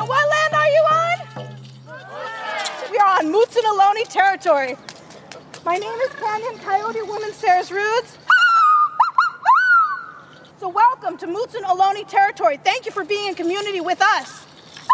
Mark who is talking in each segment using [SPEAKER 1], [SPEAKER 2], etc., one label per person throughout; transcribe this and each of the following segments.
[SPEAKER 1] So what land are you on? We are on Mutsun Ohlone territory. My name is Canyon Coyote Woman Sarah's Roots. So welcome to Mutsun Ohlone territory. Thank you for being in community with us.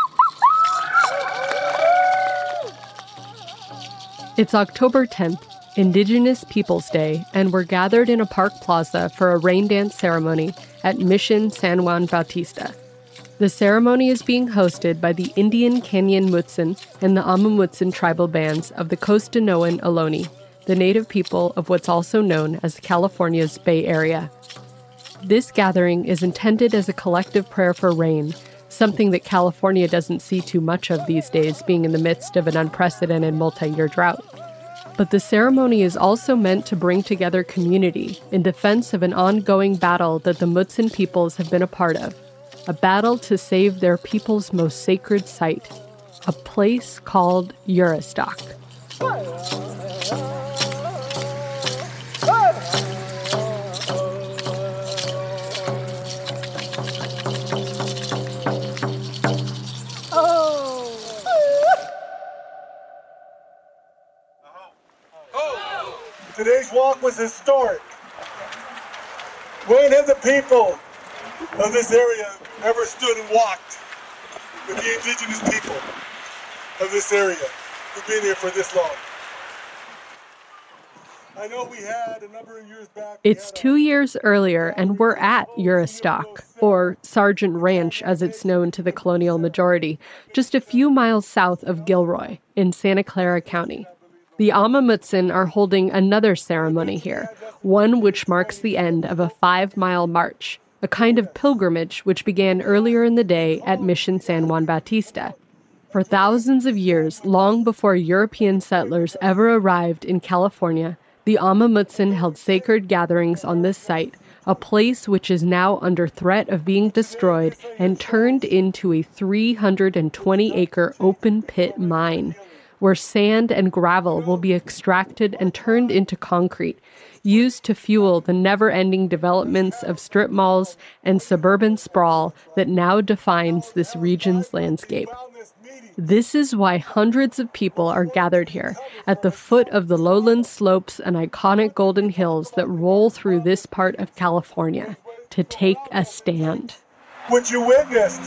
[SPEAKER 2] It's October 10th, Indigenous Peoples Day, and we're gathered in a park plaza for a rain dance ceremony at Mission San Juan Bautista. The ceremony is being hosted by the Indian Canyon Mutsun and the Amah Mutsun tribal bands of the Costanoan Ohlone, the native people of what's also known as California's Bay Area. This gathering is intended as a collective prayer for rain, something that California doesn't see too much of these days, being in the midst of an unprecedented multi-year drought. But the ceremony is also meant to bring together community in defense of an ongoing battle that the Mutsun peoples have been a part of, a battle to save their people's most sacred site, a place called Juristac.
[SPEAKER 3] Today's walk was historic. When have the people of this area ever stood and walked with the indigenous people of this area who've been here for this long? I know we had a number of years back.
[SPEAKER 2] It's 2 years earlier, and we're at Juristac, or Sargent Ranch as it's known to the colonial majority, just a few miles south of Gilroy in Santa Clara County. The Amah Mutsun are holding another ceremony here, one which marks the end of a 5-mile march, a kind of pilgrimage which began earlier in the day at Mission San Juan Bautista. For thousands of years, long before European settlers ever arrived in California, the Amah Mutsun held sacred gatherings on this site, a place which is now under threat of being destroyed and turned into a 320-acre open-pit mine, where sand and gravel will be extracted and turned into concrete, used to fuel the never-ending developments of strip malls and suburban sprawl that now defines this region's landscape. This is why hundreds of people are gathered here, at the foot of the lowland slopes and iconic golden hills that roll through this part of California, to take a stand.
[SPEAKER 3] What you witnessed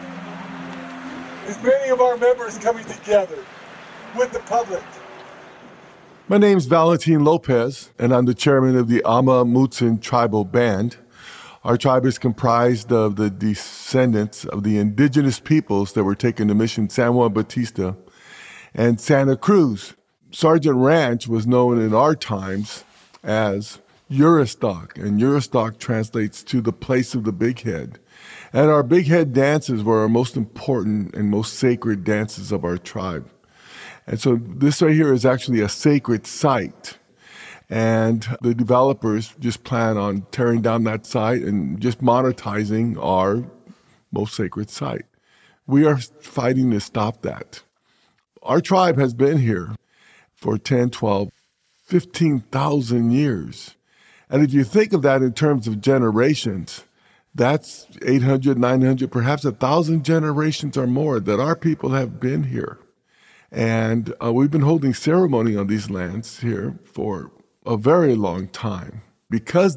[SPEAKER 3] is many of our members coming together with the public.
[SPEAKER 4] My name's Valentin Lopez, and I'm the chairman of the Amah Mutsun Tribal Band. Our tribe is comprised of the descendants of the indigenous peoples that were taken to Mission San Juan Bautista and Santa Cruz. Sargent Ranch was known in our times as Juristac, and Juristac translates to the place of the big head. And our big head dances were our most important and most sacred dances of our tribe. And so this right here is actually a sacred site. And the developers just plan on tearing down that site and just monetizing our most sacred site. We are fighting to stop that. Our tribe has been here for 10, 12, 15,000 years. And if you think of that in terms of generations, that's 800, 900, perhaps 1,000 generations or more that our people have been here. And we've been holding ceremony on these lands here for a very long time because